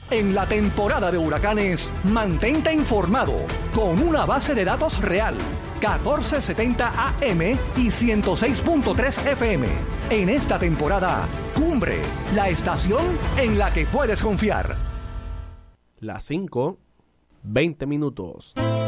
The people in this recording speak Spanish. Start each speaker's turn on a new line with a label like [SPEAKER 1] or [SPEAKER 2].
[SPEAKER 1] En la temporada de huracanes, mantente informado con una base de datos real. 1470 AM y 106.3 FM. En esta temporada, Cumbre, la estación en la que puedes confiar.
[SPEAKER 2] Las 5:20.